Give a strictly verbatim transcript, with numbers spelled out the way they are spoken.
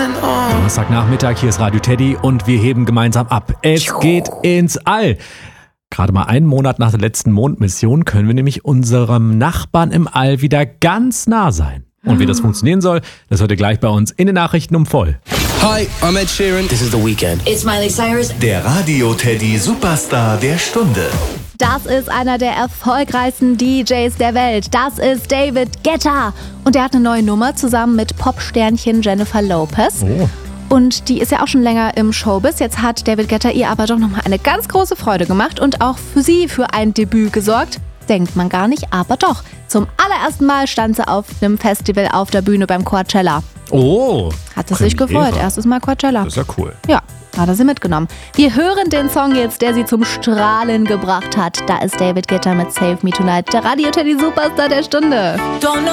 Donnerstagnachmittag, hier ist Radio Teddy und wir heben gemeinsam ab. Es geht ins All. Gerade mal einen Monat nach der letzten Mondmission können wir nämlich unserem Nachbarn im All wieder ganz nah sein. Und wie das funktionieren soll, das hört ihr gleich bei uns in den Nachrichten um voll. Hi, I'm Ed Sheeran. This is The Weeknd. It's Miley Cyrus. Der Radio Teddy Superstar der Stunde. Das ist einer der erfolgreichsten D Js der Welt. Das ist David Guetta. Und er hat eine neue Nummer zusammen mit Popsternchen Jennifer Lopez. Oh. Und die ist ja auch schon länger im Showbiz. Jetzt hat David Guetta ihr aber doch nochmal eine ganz große Freude gemacht und auch für sie für ein Debüt gesorgt. Denkt man gar nicht, aber doch. Zum allerersten Mal stand sie auf einem Festival auf der Bühne beim Coachella. Oh. Hat es sich gefreut. Erstes Mal Coachella. Das ist ja cool. Ja, hat er sie mitgenommen. Wir hören den Song jetzt, der sie zum Strahlen gebracht hat. Da ist David Guetta mit Save Me Tonight, der Radio Teddy Superstar der Stunde. Don't know